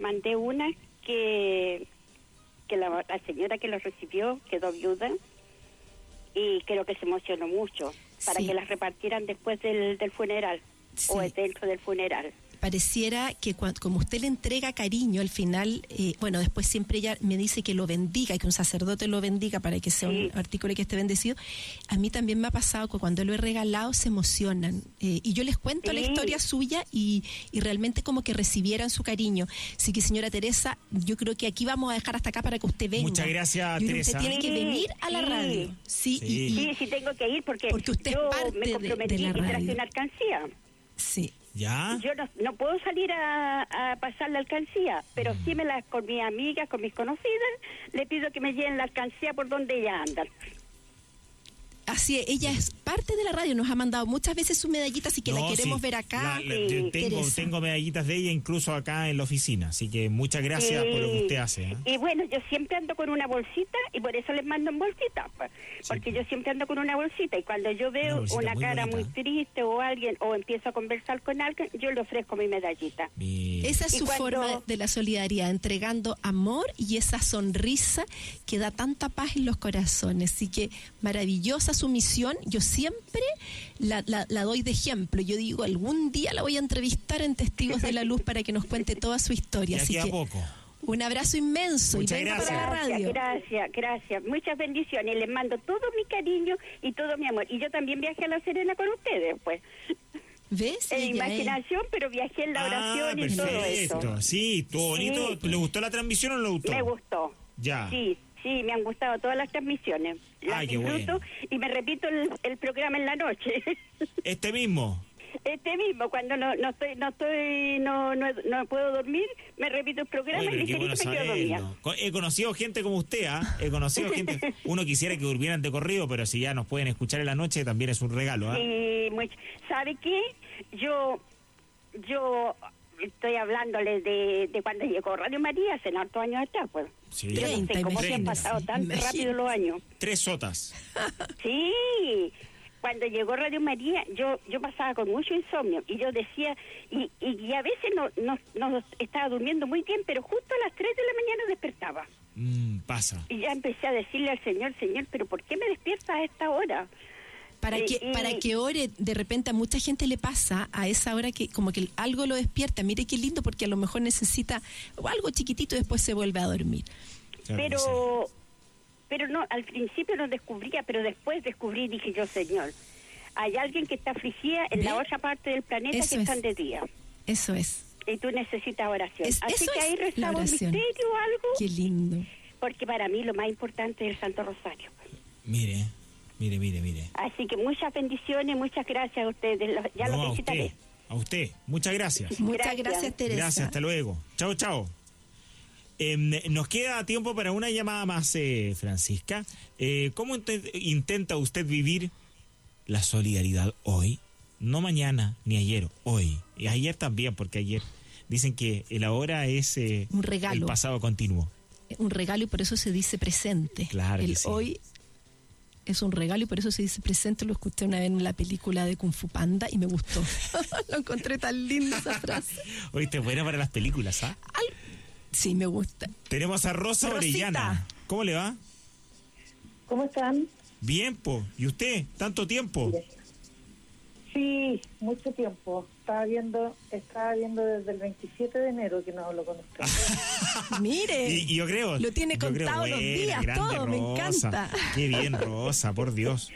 mandé una que la señora que lo recibió quedó viuda y creo que se emocionó mucho para que las repartieran después del funeral o dentro del funeral. Pareciera que como usted le entrega cariño al final, después siempre ella me dice que lo bendiga, que un sacerdote lo bendiga para que sea un artículo que esté bendecido. A mí también me ha pasado que cuando lo he regalado se emocionan, y yo les cuento la historia suya y realmente como que recibieran su cariño. Así que, señora Teresa, yo creo que aquí vamos a dejar hasta acá para que usted venga. Muchas gracias, Teresa. Usted tiene que venir a la radio. Sí, tengo que ir porque usted yo es parte me comprometí de la y traje radio. una alcancía. Sí. ¿Ya? Yo no puedo salir a pasar la alcancía, pero sí con mis amigas, con mis conocidas, le pido que me lleven la alcancía por donde ella anda. Así es, ella es parte de la radio, nos ha mandado muchas veces su medallita, así que la queremos ver acá. Tengo medallitas de ella incluso acá en la oficina, así que muchas gracias por lo que usted hace. Y bueno, yo siempre ando con una bolsita y por eso les mando en bolsita, porque yo siempre ando con una bolsita y cuando yo veo una cara muy triste o alguien, o empiezo a conversar con alguien, yo le ofrezco mi medallita. Esa es su forma de la solidaridad, entregando amor y esa sonrisa que da tanta paz en los corazones, así que maravillosa su misión. Yo siempre la doy de ejemplo. Yo digo, algún día la voy a entrevistar en Testigos de la Luz para que nos cuente toda su historia. Y así que poco. Un abrazo inmenso. Muchas y venga gracias. para la radio. Gracias. Muchas bendiciones. Les mando todo mi cariño y todo mi amor. Y yo también viajé a La Serena con ustedes, pues. ¿Ves? En imaginación, pero viajé en la oración y todo eso. Sí, estuvo bonito. ¿Le gustó la transmisión o no le gustó? Me gustó. Ya. Sí, me han gustado todas las transmisiones. Las disfruto, bueno. Y me repito el programa en la noche. ¿Este mismo? Cuando no puedo dormir, me repito el programa. Oye, y me quedo dormida. He conocido gente como usted, he conocido gente. Uno quisiera que durmieran de corrido, pero si ya nos pueden escuchar en la noche, también es un regalo. Sí, ¿sabe qué? Yo estoy hablándole de cuando llegó Radio María, hace hartos años atrás, pues. Sí. Yo no sé cómo se han pasado tan rápido los años. 3 sotas. Sí. Cuando llegó Radio María, yo pasaba con mucho insomnio y yo decía, y a veces no estaba durmiendo muy bien, pero justo a las 3 de la mañana despertaba. Pasa. Y ya empecé a decirle al Señor, pero ¿por qué me despiertas a esta hora? Para que ore, de repente a mucha gente le pasa a esa hora que como que algo lo despierta. Mire qué lindo, porque a lo mejor necesita algo chiquitito y después se vuelve a dormir. Claro, pero no, al principio no descubría, pero después descubrí y dije yo, Señor, hay alguien que está afligida en la otra parte del planeta que están de día. Eso es. Y tú necesitas oración. Así que ahí es rezamos un misterio o algo. Qué lindo. Porque para mí lo más importante es el Santo Rosario. Mire. Así que muchas bendiciones, muchas gracias a ustedes. Ya lo visitaré. A usted, muchas gracias. Muchas gracias, Teresa. Gracias, hasta luego. Chao. Nos queda tiempo para una llamada más, Francisca. ¿Cómo intenta usted vivir la solidaridad hoy? No mañana ni ayer, hoy. Y ayer también, porque ayer dicen que el ahora es un regalo. El pasado continuo. Un regalo y por eso se dice presente. Claro que sí. Hoy es un regalo y por eso se dice presente. Lo escuché una vez en la película de Kung Fu Panda y me gustó. Lo encontré tan linda esa frase. Oíste, buena para las películas, Sí, me gusta. Tenemos a Rosa Orellana. ¿Cómo le va? ¿Cómo están? Bien, po. ¿Y usted? ¿Tanto tiempo? Sí, mucho tiempo. Estaba viendo desde el 27 de enero que no hablo con usted. Mire. Y yo creo. Lo tiene contado los días, todo, me encanta. Qué bien, Rosa, por Dios.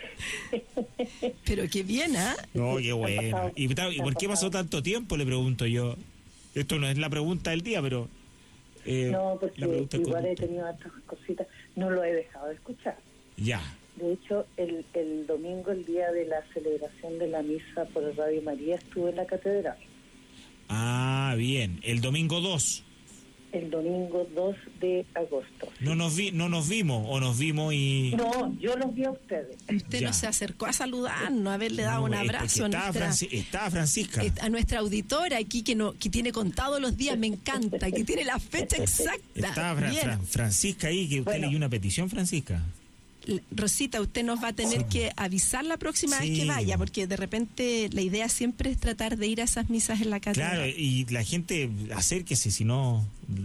Pero qué bien, No, qué bueno. ¿Y por qué pasó tanto tiempo? Le pregunto yo. Esto no es la pregunta del día, pero... no, porque igual he tenido otras cositas. No lo he dejado de escuchar. Ya. De hecho, el domingo, el día de la celebración de la misa por Radio María, estuve en la catedral. Ah, bien. El domingo 2. El domingo 2 de agosto. No nos vimos, o nos vimos y... No, yo los vi a ustedes. Usted no se acercó a saludarnos, a haberle dado un abrazo. Estaba Francisca. A nuestra auditora aquí que tiene contado los días, me encanta, que tiene la fecha exacta. Estaba Francisca ahí, que usted leyó una petición, Francisca. Rosita, usted nos va a tener que avisar la próxima vez que vaya, porque de repente la idea siempre es tratar de ir a esas misas en la catedral. Claro, y la gente acérquese, si no